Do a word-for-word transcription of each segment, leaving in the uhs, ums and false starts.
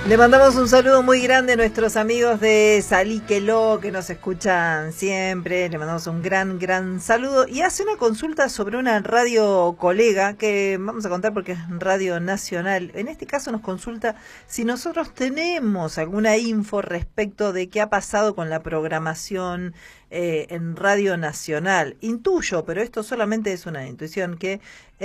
Le mandamos un saludo muy grande a nuestros amigos de Salíquelo que nos escuchan siempre. Le mandamos un gran, gran saludo. Y hace una consulta sobre una radio colega que vamos a contar porque es Radio Nacional. En este caso nos consulta si nosotros tenemos alguna info respecto de qué ha pasado con la programación eh, en Radio Nacional. Intuyo, pero esto solamente es una intuición, que...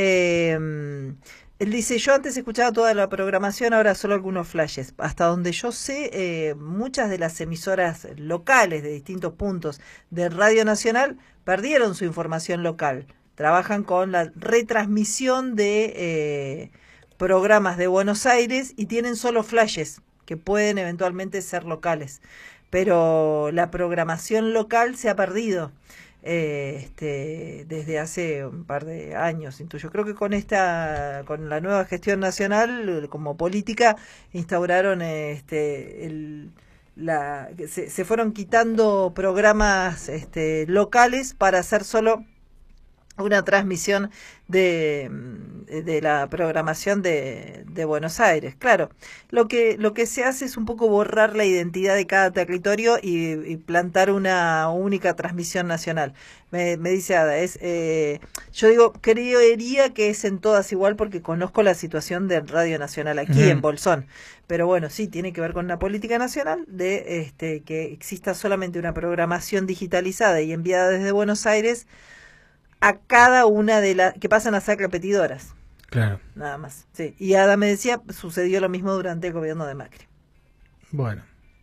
Eh, Él dice, yo antes escuchaba toda la programación, ahora solo algunos flashes. Hasta donde yo sé, eh, muchas de las emisoras locales de distintos puntos de Radio Nacional perdieron su información local. Trabajan con la retransmisión de eh, programas de Buenos Aires y tienen solo flashes que pueden eventualmente ser locales. Pero la programación local se ha perdido. Eh, este, desde hace un par de años, intuyo. Creo que con esta, con la nueva gestión nacional, como política, instauraron este, el, la, se, se fueron quitando programas este, locales para hacer solo una transmisión de, de la programación de, de Buenos Aires. Claro, lo que lo que se hace es un poco borrar la identidad de cada territorio y, y plantar una única transmisión nacional. Me, me dice Ada, es, eh, yo digo, creería que es en todas igual porque conozco la situación de Radio Nacional aquí uh-huh. en Bolsón. Pero bueno, sí, tiene que ver con una política nacional de este que exista solamente una programación digitalizada y enviada desde Buenos Aires a cada una de las que pasan a ser repetidoras. Claro. Nada más. Sí. Y Ada me decía, sucedió lo mismo durante el gobierno de Macri. Bueno.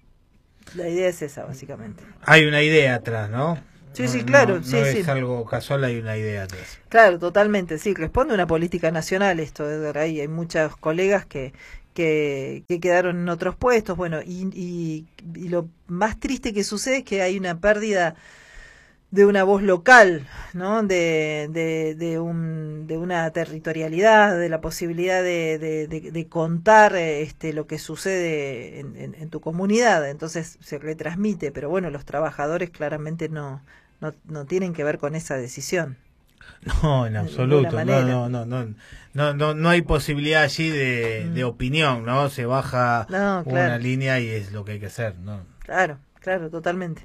La idea es esa, básicamente. Hay una idea atrás, ¿no? Sí, no, sí, claro. No, sí, no sí. es algo casual, hay una idea atrás. Claro, totalmente. Sí, responde a una política nacional esto, Edgar. Ahí hay muchos colegas que, que, que quedaron en otros puestos. Bueno, y, y, y lo más triste que sucede es que hay una pérdida de una voz local, ¿no? De, de, de, un, de una territorialidad, de la posibilidad de, de, de, de contar este, lo que sucede en, en, en tu comunidad. Entonces se retransmite, pero bueno, los trabajadores claramente no, no, no tienen que ver con esa decisión. No, en absoluto, no, no, no, no, no, no, no hay posibilidad allí de, mm. de opinión, ¿no? Se baja no, claro. una línea y es lo que hay que hacer, ¿no? Claro, claro, totalmente.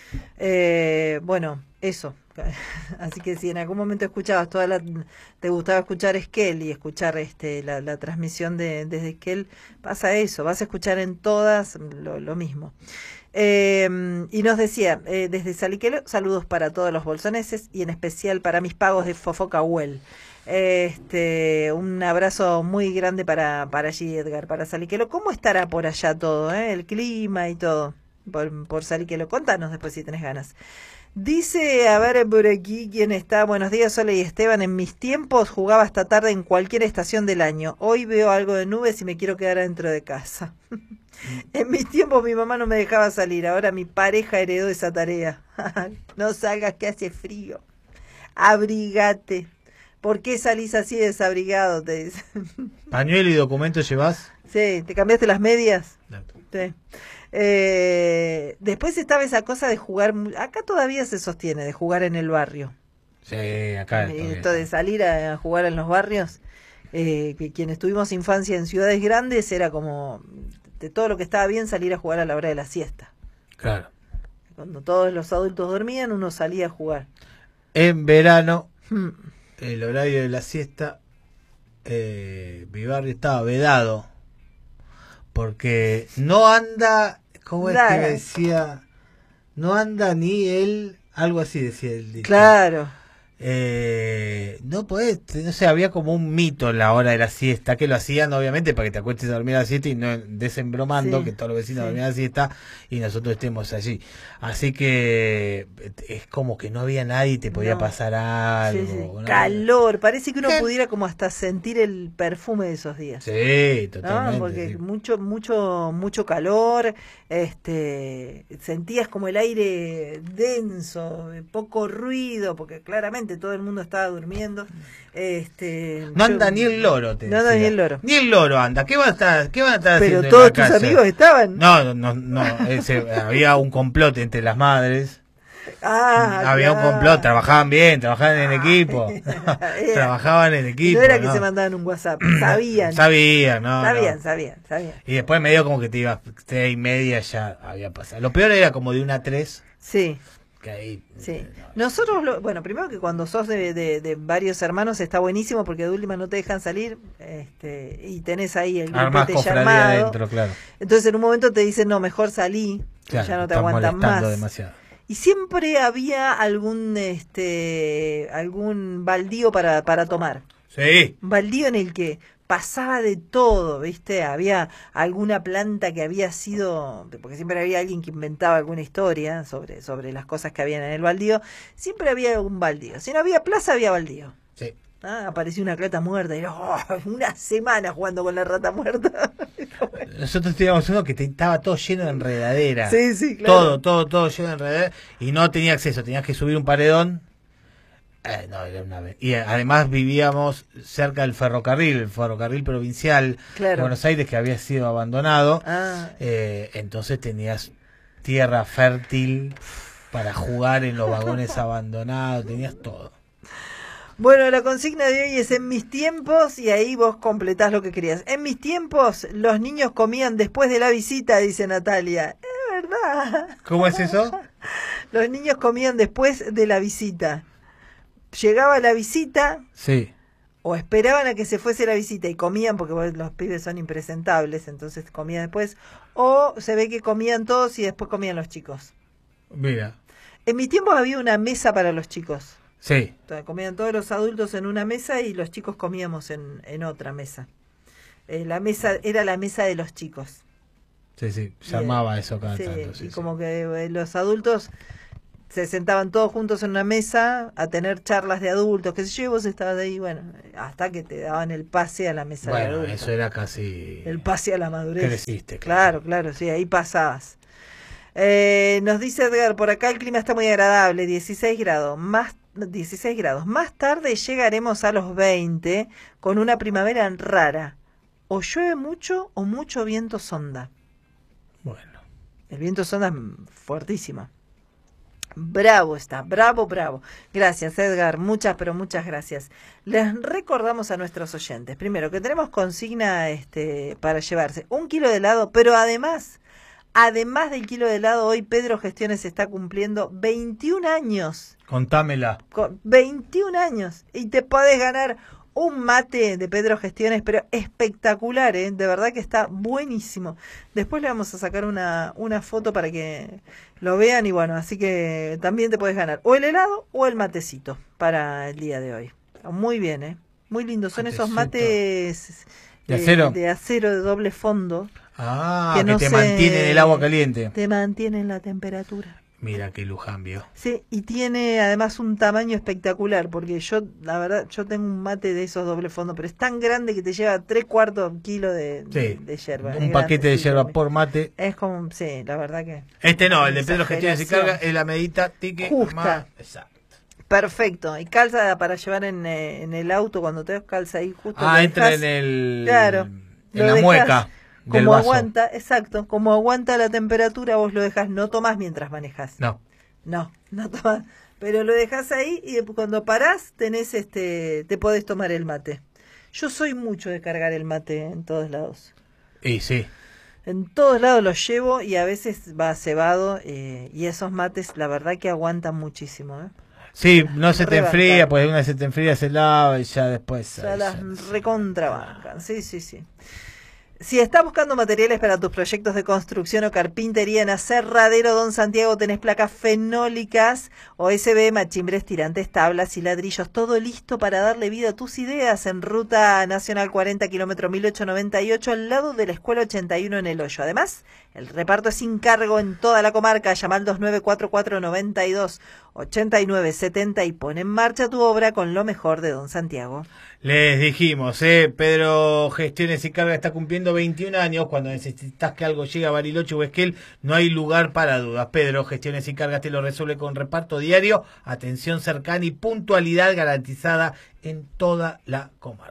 Eh, bueno, eso. Así que si en algún momento escuchabas toda la, te gustaba escuchar Esquel y escuchar este la, la transmisión de desde Esquel, pasa eso, vas a escuchar en todas lo, lo mismo. Eh, y nos decía, eh, desde Salíquelo, saludos para todos los bolsoneses y en especial para mis pagos de Fofocahuel. Este, un abrazo muy grande para, para allí, Edgar, para Salíquelo. ¿Cómo estará por allá todo, eh? El clima y todo? Por, por Salíquelo, contanos después si tenés ganas. Dice, a ver por aquí quién está. Buenos días, Sole y Esteban. En mis tiempos jugaba hasta tarde en cualquier estación del año. Hoy veo algo de nubes y me quiero quedar adentro de casa. En mis tiempos mi mamá no me dejaba salir. Ahora mi pareja heredó esa tarea. No salgas que hace frío. Abrigate. ¿Por qué salís así desabrigado? Te dice. ¿Pañuelo y documento llevas? Sí, ¿te cambiaste las medias? No. Sí. Eh, después estaba esa cosa de jugar, acá todavía se sostiene, de jugar en el barrio. Sí, acá. Esto de salir a jugar en los barrios, eh, que quienes tuvimos infancia en ciudades grandes era como, de todo lo que estaba bien, salir a jugar a la hora de la siesta. Claro. Cuando todos los adultos dormían, uno salía a jugar. En verano, hmm. el horario de la siesta, eh, mi barrio estaba vedado, porque no anda... ¿Cómo es que decía? No anda ni él, algo así decía él. Claro. Eh, no podés, no sé, había como un mito en la hora de la siesta, que lo hacían obviamente para que te acuestes a dormir a la siesta y no desembromando, sí, que todos los vecinos sí. dormían a la siesta y nosotros estemos allí. Así que es como que no había nadie y te podía no. pasar algo. Sí, sí. ¿no? Calor, parece que uno ¿Qué? pudiera como hasta sentir el perfume de esos días. Sí, totalmente. ¿No? Porque sí. mucho, mucho, mucho calor, este, sentías como el aire denso, poco ruido, porque claramente todo el mundo estaba durmiendo. Este, no anda yo, ni el loro, te No anda ni el loro. Ni el loro anda. ¿Qué va a estar, qué van a estar Pero haciendo todos en la tus casa? amigos estaban. No, no, no. Ese, había un complot entre las madres. Ah, había claro. un complot, trabajaban bien, trabajaban en equipo. trabajaban en equipo. No era que ¿no? se mandaban un WhatsApp, sabían. Sabían, no. Sabían, no. sabían, sabían. Y después medio como que te ibas tres y media ya había pasado. Lo peor era como de una a tres. Sí. Que ahí, Sí. no. Nosotros, lo, bueno, primero que cuando sos de, de, de varios hermanos está buenísimo porque de última no te dejan salir este, y tenés ahí el Armás grupete ya cofradía armado. adentro, claro. Entonces en un momento te dicen, no, mejor salí, Claro, ya no te estás aguantan molestando más. demasiado. Y siempre había algún este algún baldío para, para tomar. Sí. Un baldío en el que pasaba de todo, ¿viste? Había alguna planta que había sido, porque siempre había alguien que inventaba alguna historia sobre, sobre las cosas que habían en el baldío, siempre había un baldío. Si no había plaza, había baldío. Sí. Ah, apareció una rata muerta y oh, una semana jugando con la rata muerta. Nosotros teníamos uno que te, estaba todo lleno de enredadera. Sí, sí, claro. Todo, todo, todo lleno de enredadera. Y no tenía acceso, tenías que subir un paredón. Eh, no, era una vez. Y además vivíamos cerca del ferrocarril, el ferrocarril provincial Claro. de Buenos Aires que había sido abandonado. Ah. Eh, entonces tenías tierra fértil para jugar en los vagones abandonados, tenías todo. Bueno, la consigna de hoy es en mis tiempos y ahí vos completás lo que querías. En mis tiempos los niños comían después de la visita, dice Natalia. Es verdad. ¿Cómo es eso? Los niños comían después de la visita. Llegaba la visita Sí. o esperaban a que se fuese la visita y comían porque bueno, los pibes son impresentables, entonces comían después. O se ve que comían todos y después comían los chicos. Mira. En mis tiempos había una mesa para los chicos. Sí. Entonces, comían todos los adultos en una mesa y los chicos comíamos en, en otra mesa. Eh, la mesa era la mesa de los chicos. Sí, sí. Se Y, armaba eso cada sí, tanto. Sí, y sí. como que eh, los adultos se sentaban todos juntos en una mesa a tener charlas de adultos, qué sé yo, y vos estabas ahí, bueno, hasta que te daban el pase a la mesa de Bueno, adultos. eso era casi... El pase a la madurez. Creciste. Claro, claro, sí, ahí pasabas. Eh, nos dice Edgar, por acá el clima está muy agradable, dieciséis grados, más dieciséis grados. Más tarde llegaremos a los veinte con una primavera rara. O llueve mucho o mucho viento sonda. Bueno. El viento sonda es fuertísimo. Bravo está, bravo, bravo. Gracias, Edgar, muchas, pero muchas gracias. Les recordamos a nuestros oyentes, primero, que tenemos consigna este para llevarse un kilo de helado, pero además, además del kilo de helado, hoy Pedro Gestiones está cumpliendo veintiún años. Contámela. Con veintiún años. Y te podés ganar un mate de Pedro Gestiones, pero espectacular, ¿eh? De verdad que está buenísimo. Después le vamos a sacar una, una foto para que lo vean y bueno, así que también te puedes ganar o el helado o el matecito para el día de hoy. Muy bien, ¿eh? Muy lindo. Son Matecito. esos mates ¿De acero? De acero de doble fondo. Ah, que que, no te se- mantiene el agua caliente. Te mantienen la temperatura. Mira qué lujambio. Sí, y tiene además un tamaño espectacular, porque yo, la verdad, yo tengo un mate de esos doble fondo, pero es tan grande que te lleva tres cuartos kilo de, de, Sí, de yerba. un Es paquete de grandecito. yerba por mate. Es como, sí, la verdad que... Este no, el de Pedro Gestiones y Exageración. Carga es la medita tique Justa. más- Exacto. Perfecto, y calza para llevar en, eh, en el auto cuando te calza ahí justo. Ah, lo entra dejás- en el... Claro, En lo la dejás mueca del Como vaso. aguanta, exacto, como aguanta la temperatura, vos lo dejás, no tomás mientras manejás. No. No, no tomás, pero lo dejás ahí y después cuando parás tenés este, te podés tomar el mate. Yo soy mucho de cargar el mate en todos lados. Y sí. En todos lados lo llevo y a veces va cebado eh, y esos mates la verdad que aguantan muchísimo. ¿eh? Sí, no se te Rebancar. enfría, pues una vez se te enfría, se lava y ya después... Ya ahí las ya- recontrabancan, sí, sí, sí. Si estás buscando materiales para tus proyectos de construcción o carpintería en Aserradero Don Santiago, tenés placas fenólicas, O S B, machimbres, tirantes, tablas y ladrillos, todo listo para darle vida a tus ideas en Ruta Nacional cuarenta, kilómetro mil ochocientos noventa y ocho, al lado de la Escuela ochenta y uno en El Hoyo. Además, el reparto es sin cargo en toda la comarca. Llama al dos nueve cuatro cuatro, nueve dos, ocho nueve siete cero y pon en marcha tu obra con lo mejor de Don Santiago. Les dijimos, eh, Pedro Gestiones y Carga está cumpliendo veintiún años. Cuando necesitas que algo llegue a Bariloche o Esquel, no hay lugar para dudas. Pedro Gestiones y Cargas te lo resuelve con reparto diario, atención cercana y puntualidad garantizada en toda la comarca.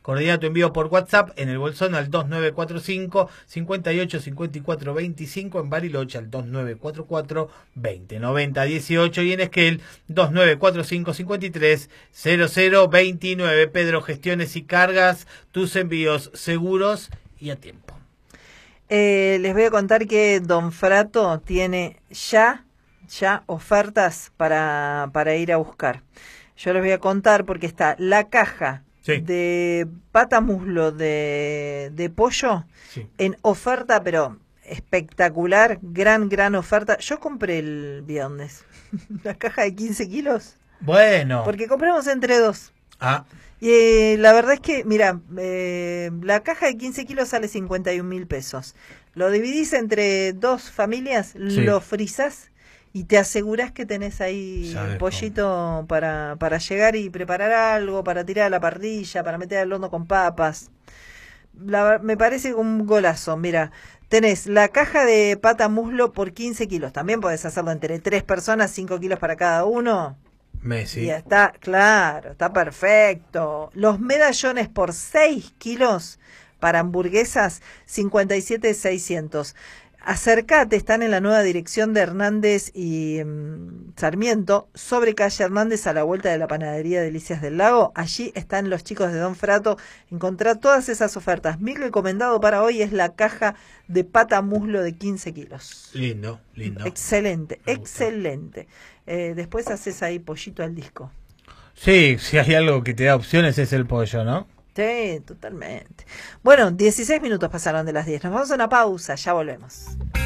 Coordina tu envío por WhatsApp en el Bolsón al dos nueve cuatro cinco, cinco ocho cinco cuatro dos cinco, en Bariloche al dos nueve cuatro cuatro, veinte noventa dieciocho y en Esquel dos nueve cuatro cinco, cinco tres, cero cero veintinueve. Pedro, gestiones y cargas, tus envíos seguros y a tiempo. Eh, les voy a contar que Don Frato tiene ya, ya ofertas para, para ir a buscar. Yo les voy a contar porque está la caja sí. de pata muslo de, de pollo sí. en oferta, pero espectacular, gran, gran oferta. Yo compré el viernes la caja de quince kilos. Bueno. Porque compramos entre dos. Ah. Y eh, la verdad es que, mira, eh, la caja de quince kilos sale cincuenta y un mil pesos. Lo dividís entre dos familias, sí. lo frizás y te asegurás que tenés ahí un pollito para, para llegar y preparar algo, para tirar a la parrilla, para meter al horno con papas. La, me parece un golazo. Mira, tenés la caja de pata muslo por quince kilos. También podés hacerlo entre tres personas, cinco kilos para cada uno. Messi. Y está, claro, está perfecto. Los medallones por seis kilos para hamburguesas, cincuenta y siete seiscientos. Acércate, están en la nueva dirección de Hernández y um, Sarmiento, sobre calle Hernández a la vuelta de la panadería Delicias del Lago. Allí están los chicos de Don Frato. Encontrá todas esas ofertas. Mi recomendado para hoy es la caja de pata muslo de quince kilos. Lindo, lindo. Excelente, excelente. Eh, después haces ahí pollito al disco. Sí, si hay algo que te da opciones es el pollo, ¿no? Sí, totalmente. Bueno, dieciséis minutos pasaron de las diez. Nos vamos a una pausa, ya volvemos.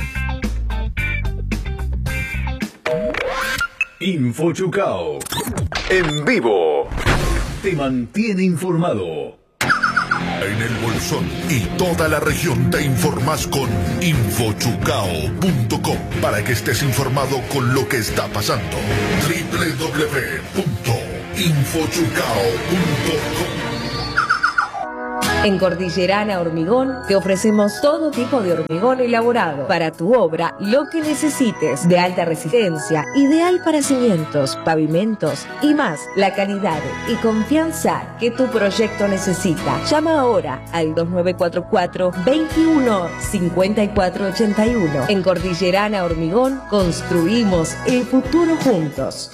InfoChucao. En vivo. Te mantiene informado. En el Bolsón y toda la región te informás con info chucao punto com para que estés informado con lo que está pasando. doble u doble u doble u punto info chucao punto com. En Cordillerana Hormigón te ofrecemos todo tipo de hormigón elaborado para tu obra, lo que necesites, de alta resistencia, ideal para cimientos, pavimentos y más, la calidad y confianza que tu proyecto necesita. Llama ahora al dos nueve cuatro cuatro, veintiuno, cincuenta y cuatro ochenta y uno. En Cordillerana Hormigón construimos el futuro juntos.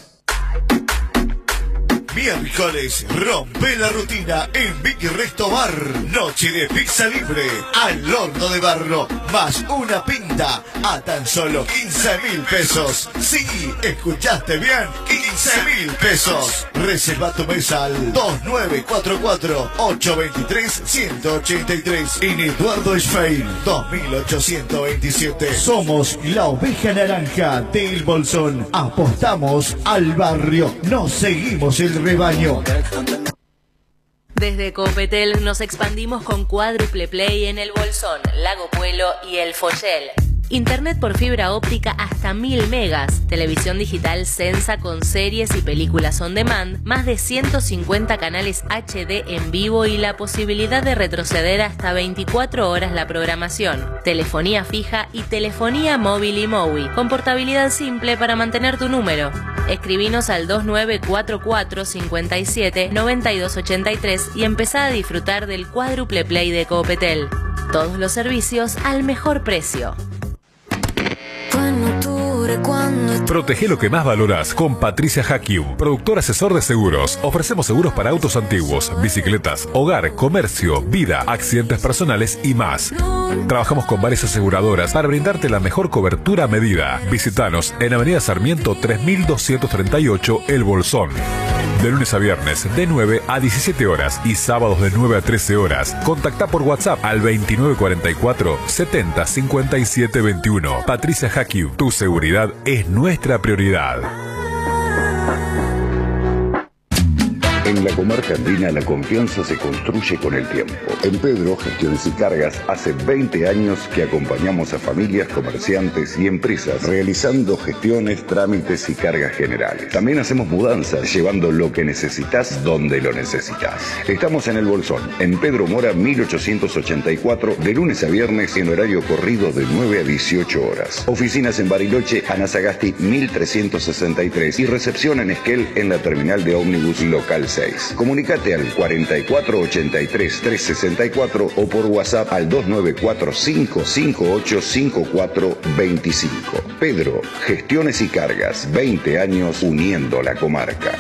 Miércoles, rompe la rutina en Vicky Resto Bar. Noche de pizza libre al horno de barro, más una pinta a tan solo quince mil pesos. Sí, escuchaste bien, quince mil pesos. Reserva tu mesa al dos nueve cuatro cuatro, ocho dos tres, uno ocho tres. En Eduardo Schfein, dos mil ochocientos veintisiete. Somos la oveja naranja del Bolsón. Apostamos al barrio. Nos seguimos el rebaño. Desde Copetel nos expandimos con cuádruple play en el Bolsón, Lago Puelo y el Follel. Internet por fibra óptica hasta mil megas, televisión digital Sensa con series y películas on demand, más de ciento cincuenta canales H D en vivo y la posibilidad de retroceder hasta veinticuatro horas la programación, telefonía fija y telefonía móvil y MOWI, con portabilidad simple para mantener tu número. Escribinos al dos nueve cuatro cuatro, cinco siete, nueve dos ocho tres y empezá a disfrutar del cuádruple play de Copetel. Todos los servicios al mejor precio. Protege lo que más valoras con Patricia Hakiu, productor asesor de seguros. Ofrecemos seguros para autos antiguos, bicicletas, hogar, comercio, vida, accidentes personales y más. Trabajamos con varias aseguradoras para brindarte la mejor cobertura a medida. Visítanos en Avenida Sarmiento tres mil doscientos treinta y ocho, El Bolsón. De lunes a viernes, de nueve a diecisiete horas y sábados de nueve a trece horas. Contacta por WhatsApp al veintinueve cuarenta y cuatro, setenta cincuenta y siete veintiuno. Patricia Hakiu, tu seguridad es nuestra prioridad. En la comarca andina la confianza se construye con el tiempo. En Pedro Gestiones y Cargas hace veinte años que acompañamos a familias, comerciantes y empresas realizando gestiones, trámites y cargas generales. También hacemos mudanzas, llevando lo que necesitas donde lo necesitas. Estamos en El Bolsón, en Pedro Mora mil ochocientos ochenta y cuatro, de lunes a viernes en horario corrido de nueve a dieciocho horas. Oficinas en Bariloche, Ana Sagasti mil trescientos sesenta y tres y recepción en Esquel en la terminal de ómnibus local seis. seis. Comunicate al cuarenta y cuatro ochenta y tres trescientos sesenta y cuatro o por WhatsApp al dos nueve cuatro cinco cinco ocho cinco cuatro dos cinco. Pedro, Gestiones y Cargas, veinte años uniendo la comarca.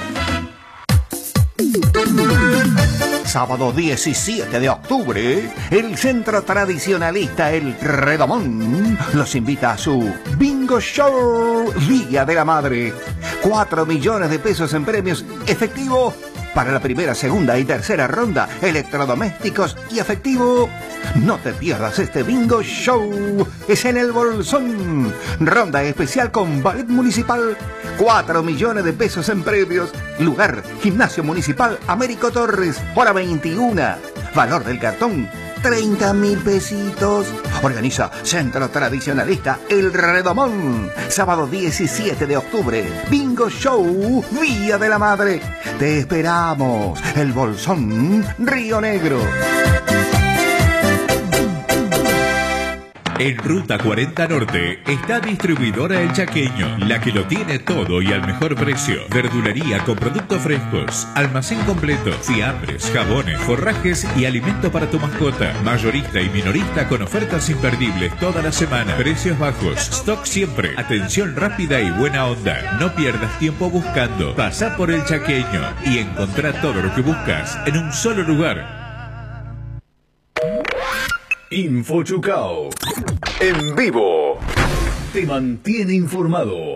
Sábado diecisiete de octubre, el Centro Tradicionalista El Redomón los invita a su Bingo Show Día de la Madre. Cuatro millones de pesos en premios efectivo para la primera, segunda y tercera ronda, electrodomésticos y efectivo. No te pierdas este Bingo Show. Es en el Bolsón. Ronda especial con Ballet Municipal. Cuatro millones de pesos en premios. Lugar, Gimnasio Municipal Américo Torres. Hora veintiuna. Valor del cartón, treinta mil pesitos. Organiza Centro Tradicionalista El Redomón. Sábado diecisiete de octubre. Bingo Show Día de la Madre. Te esperamos. El Bolsón, Río Negro. En Ruta cuarenta Norte está distribuidora El Chaqueño, la que lo tiene todo y al mejor precio. Verdulería con productos frescos, almacén completo, fiambres, jabones, forrajes y alimento para tu mascota. Mayorista y minorista con ofertas imperdibles toda la semana. Precios bajos, stock siempre, atención rápida y buena onda. No pierdas tiempo buscando. Pasá por El Chaqueño y encontrá todo lo que buscas en un solo lugar. Info Chucao. En vivo. Te mantiene informado.